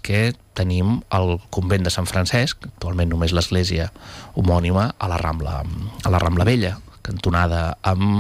perquè tenim el convent de Sant Francesc, actualment només l'església homònima, a la Rambla Vella, cantonada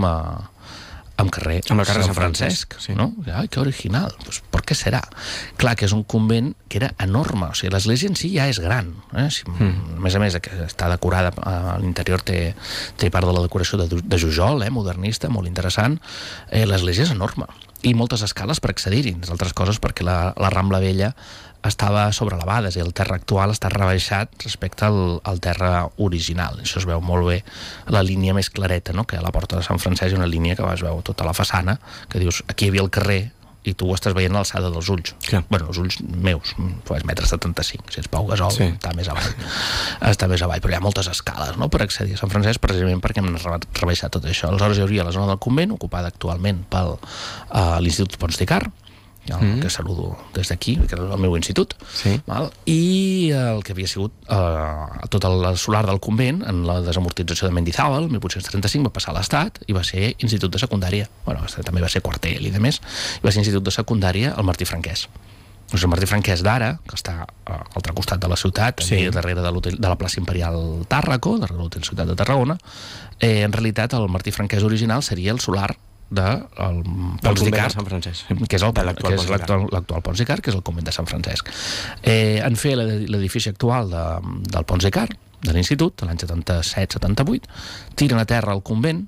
amb carrer amb el carrer Sant Francesc, sí. no? Ai, que original, pues, ¿por qué serà? Clar, que és un convent que era enorme, o sigui, l'església en si ja és gran, a més a més, que està decorada, a l'interior té part de la decoració de Jujol, modernista, molt interessant, l'església és enorme, i moltes escales per accedir-hi, entre altres coses perquè la Rambla Vella estava sobrelevada, és a dir, el terra actual està rebaixat respecte al terra original. Això es veu molt bé la línia més clareta, no? Que a la porta de Sant Francesc hi ha una línia que es veu tota la façana, que dius, aquí hi havia el carrer i tu ho estàs veient a l'alçada dels ulls. Clar. Bueno, els ulls meus, és 1,75 m, si ets Pau Gasol, sí. Està més avall, però hi ha moltes escales, no?, per accedir a Sant Francesc, precisament perquè hem rebaixat tot això. Aleshores hi hauria la zona del convent, ocupada actualment per l'Institut Pons d'Icart, que saludo des d'aquí, que és el meu institut, sí. I el que havia sigut tot el solar del convent, en la desamortització de Mendizábal, el 1835, va passar a l'Estat i va ser institut de secundària, també va ser quartel i de més, i va ser institut de secundària al Martí Franquès. Doncs el Martí Franquès d'ara, que està a l'altre costat de la ciutat, darrere de la plaça Imperial Tàrraco, darrere de l'Hotel Ciutat de Tarragona, en realitat el Martí Franquès original seria el solar del Pons d'Icart, que és l'actual Pons d'Icart, que és el convent de Sant Francesc. En fer l'edifici actual del Pons d'Icart, de l'institut, l'any 77-78, tiren a terra el convent,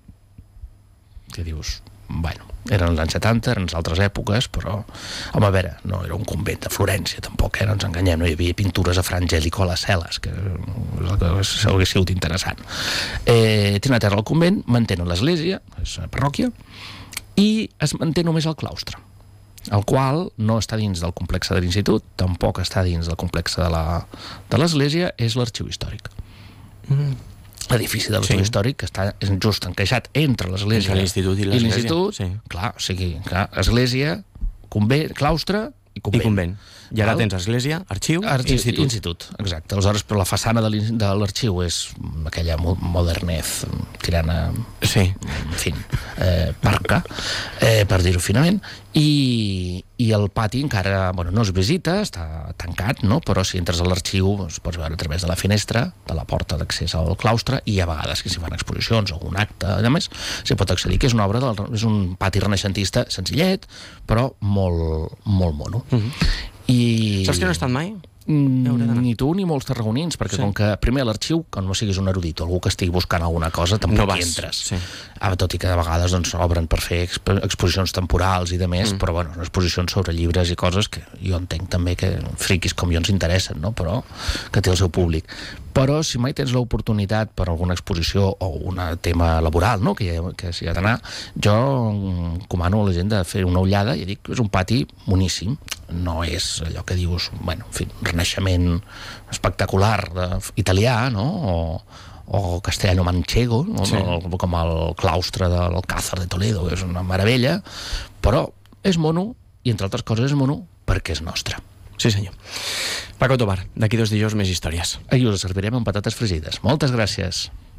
que dius, bueno, eren els anys 70, eren les altres èpoques, però, home, a veure, no era un convent de Florència, tampoc, no ens enganyem, no hi havia pintures a Fra Angelico a les cel·les, que hauria sigut interessant. Tenen a terra el convent, mantenen l'església, és una parròquia, i es manté només el claustre, el qual no està dins del complex de l'institut, tampoc està dins del complex de l'església, és l'arxiu històric. L'edifici de l'arxiu històric, que està just encaixat entre l'església i l'institut, clar, o sigui, església, convent, claustre i convent. I ara tens església, arxiu i institut. Exacte. Aleshores, però la façana de l'arxiu és aquella modernez tirant a... Sí. En fi, parca, per dir-ho finament, i el pati encara, no es visita, està tancat, no? Però si entres a l'arxiu es pots veure a través de la finestra, de la porta d'accés al claustre, i a vegades que s'hi fan exposicions o un acte, a més, s'hi pot accedir, que és una obra, és un pati renaixentista senzillet, però molt, molt mono. Saps que no he estat mai? Ni tu ni molts tarragonins, perquè com que primer a l'arxiu, que no siguis un erudit o algú que estigui buscant alguna cosa, tampoc hi entres. Tot i que de vegades obren per fer exposicions temporals i de més, però exposicions sobre llibres i coses que jo entenc també que friquis com jo ens interessen, però que té el seu públic. Però si mai tens l'oportunitat per alguna exposició o un tema laboral, que s'hi ha d'anar, jo comano a la gent de fer una ullada i dic que és un pati boníssim. No és allò que dius, en fi, un renaixement espectacular italià, o castellano-manchego, com el claustre de l'Alcázar de Toledo, que és una meravella, però és mono, i entre altres coses és mono perquè és nostre. Sí, senyor. Paco Tobar, d'aquí 2 dijous més històries. I us servirem amb patates fregides. Moltes gràcies.